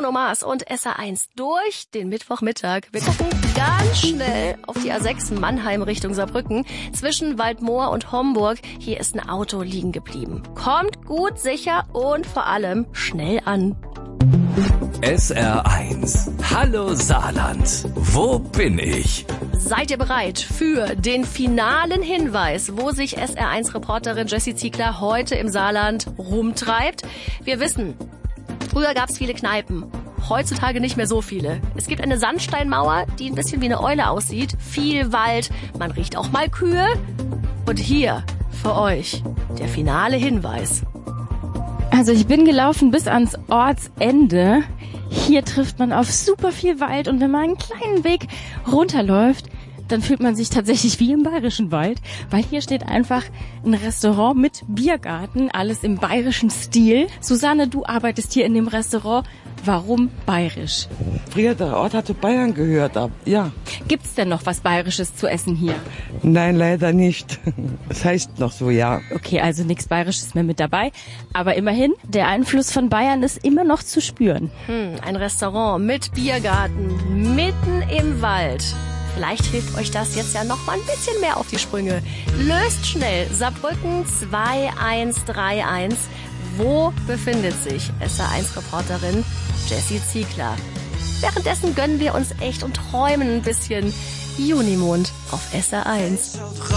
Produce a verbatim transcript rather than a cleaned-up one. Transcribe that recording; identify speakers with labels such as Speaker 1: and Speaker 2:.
Speaker 1: Bruno Mars und S R eins durch den Mittwochmittag. Wir gucken ganz schnell auf die A sechs Mannheim Richtung Saarbrücken. Zwischen Waldmoor und Homburg, hier ist ein Auto liegen geblieben. Kommt gut, sicher und vor allem schnell an.
Speaker 2: S R eins. Hallo Saarland. Wo bin ich?
Speaker 1: Seid ihr bereit für den finalen Hinweis, wo sich S R eins Reporterin Jessie Ziegler heute im Saarland rumtreibt? Wir wissen, früher gab es viele Kneipen, heutzutage nicht mehr so viele. Es gibt eine Sandsteinmauer, die ein bisschen wie eine Eule aussieht, viel Wald, man riecht auch mal Kühe. Und hier für euch der finale Hinweis.
Speaker 3: Also ich bin gelaufen bis ans Ortsende. Hier trifft man auf super viel Wald und wenn man einen kleinen Weg runterläuft, dann fühlt man sich tatsächlich wie im bayerischen Wald, weil hier steht einfach ein Restaurant mit Biergarten, alles im bayerischen Stil. Susanne, du arbeitest hier in dem Restaurant. Warum bayerisch?
Speaker 4: Früher der Ort hat zu Bayern gehört, aber ja.
Speaker 3: Gibt's denn noch was Bayerisches zu essen hier?
Speaker 4: Nein, leider nicht. Das heißt noch so, ja.
Speaker 3: Okay, also nichts Bayerisches mehr mit dabei. Aber immerhin, der Einfluss von Bayern ist immer noch zu spüren.
Speaker 1: Hm, ein Restaurant mit Biergarten, mitten im Wald. Vielleicht hilft euch das jetzt ja noch mal ein bisschen mehr auf die Sprünge. Löst schnell Saarbrücken zwei eins drei eins. Wo befindet sich S R eins Reporterin Jessie Ziegler? Währenddessen gönnen wir uns echt und träumen ein bisschen Junimond auf S R eins.